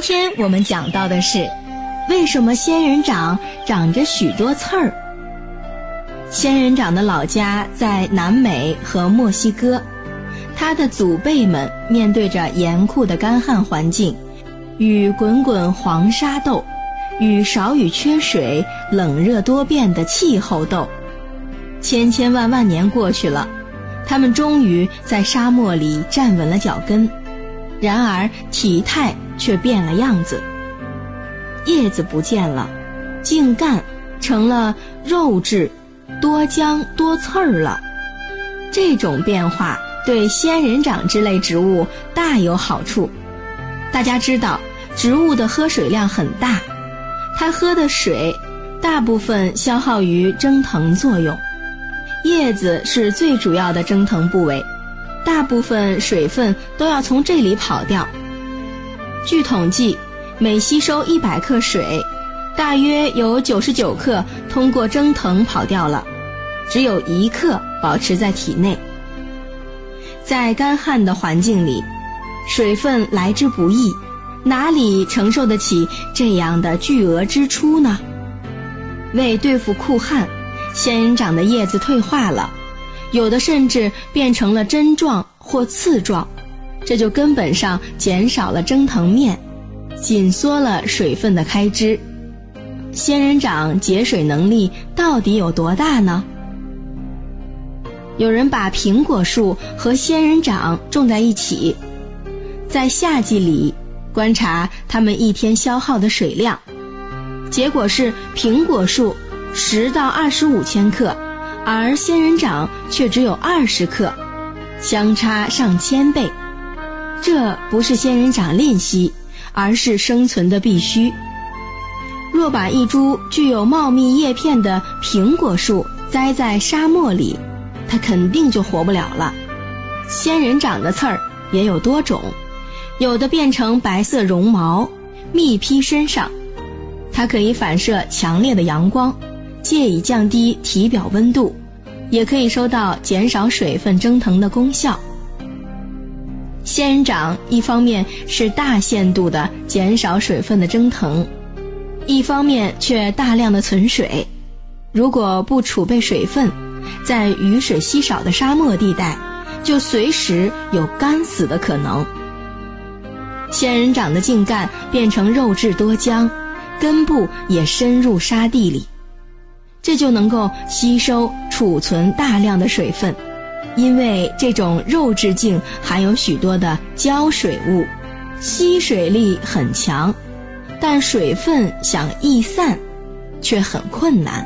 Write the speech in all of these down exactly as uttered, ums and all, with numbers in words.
今天我们讲到的是，为什么仙人掌长着许多刺儿？仙人掌的老家在南美和墨西哥，他的祖辈们面对着严酷的干旱环境，与滚滚黄沙斗，与少雨缺水、冷热多变的气候斗。千千万万年过去了，他们终于在沙漠里站稳了脚跟，然而体态却变了样子，叶子不见了，茎干成了肉质，多浆多刺儿了。这种变化对仙人掌之类植物大有好处。大家知道，植物的喝水量很大，它喝的水大部分消耗于蒸腾作用，叶子是最主要的蒸腾部位，大部分水分都要从这里跑掉。据统计，每吸收一百克水，大约有九十九克通过蒸腾跑掉了，只有一克保持在体内。在干旱的环境里，水分来之不易，哪里承受得起这样的巨额支出呢？为对付酷旱，仙人掌的叶子退化了，有的甚至变成了针状或刺状，这就根本上减少了蒸腾面，紧缩了水分的开支。仙人掌节水能力到底有多大呢？有人把苹果树和仙人掌种在一起，在夏季里观察它们一天消耗的水量，结果是苹果树十到二十五千克，而仙人掌却只有二十克，相差上千倍。这不是仙人掌吝惜，而是生存的必须。若把一株具有茂密叶片的苹果树栽在沙漠里，它肯定就活不了了。仙人掌的刺儿也有多种，有的变成白色绒毛，密披身上，它可以反射强烈的阳光，借以降低体表温度，也可以收到减少水分蒸腾的功效。仙人掌一方面是大限度地减少水分的蒸腾，一方面却大量的存水。如果不储备水分，在雨水稀少的沙漠地带，就随时有干死的可能。仙人掌的茎干变成肉质多浆，根部也深入沙地里，这就能够吸收储存大量的水分。因为这种肉质茎含有许多的胶水物，吸水力很强，但水分想逸散却很困难。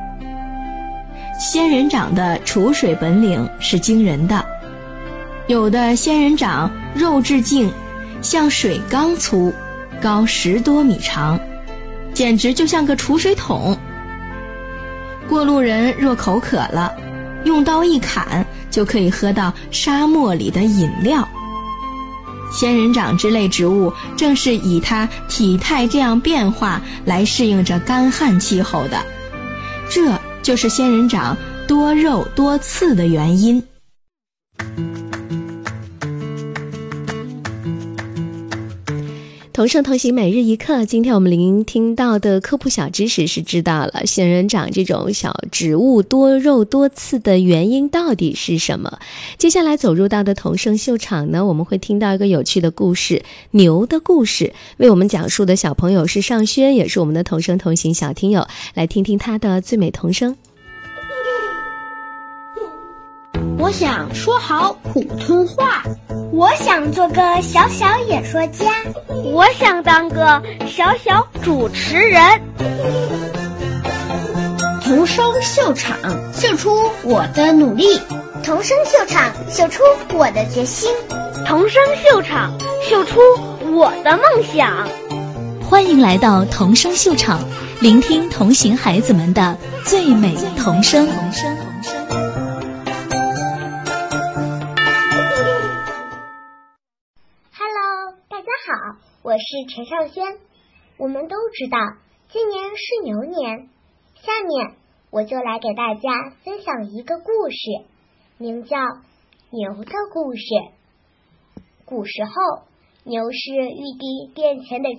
仙人掌的储水本领是惊人的，有的仙人掌肉质茎像水缸粗，高十多米长，简直就像个储水桶。过路人若口渴了，用刀一砍就可以喝到沙漠里的饮料。仙人掌之类植物正是以它体态这样变化来适应着干旱气候的，这就是仙人掌多肉多刺的原因。 同声同行每日一课，今天我们聆听到的科普小知识是知道了仙人掌这种小植物多肉多刺的原因到底是什么。接下来走入到的同声秀场呢，我们会听到一个有趣的故事，牛的故事。为我们讲述的小朋友是尚轩，也是我们的同声同行小听友，来听听他的最美童声。 我想说好普通话， 我想做个小小演说家， 我想当个小小主持人。 童声秀场，秀出我的努力； 童声秀场，秀出我的决心； 童声秀场，秀出我的梦想。 欢迎来到童声秀场，聆听同行孩子们的最美童声。 我是陈尚轩。我们都知道今年是牛年，下面我就来给大家分享一个故事，名叫《牛的故事》。古时候，牛是玉帝殿前的